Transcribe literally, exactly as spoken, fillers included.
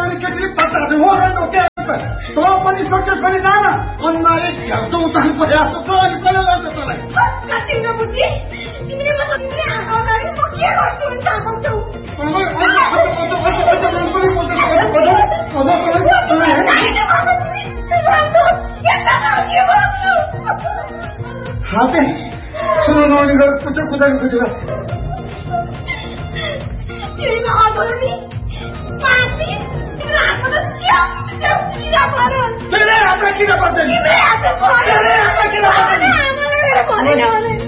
जाने केटीले पत्ता हो र न के तो पनि सक्सेस पनि जान अन्नाले झ्याउँदो उठाउनु पर्यो जस्तो छ अनि कसले लाग्छ तँलाई कति नबुझी तिमीले मलाई तिमीले आँखा अगाडि म के गर्छु नि थाहा पाउँछौ हाते सुनो नौनी घर कुछ कुछ कुछ तेरी आदर नी पार्टी तेरा हाथ में क्या क्या क्या पड़ा तेरे हाथ में क्या पड़ा तेरे हाथ में पड़ा तेरे हाथ में क्या पड़ा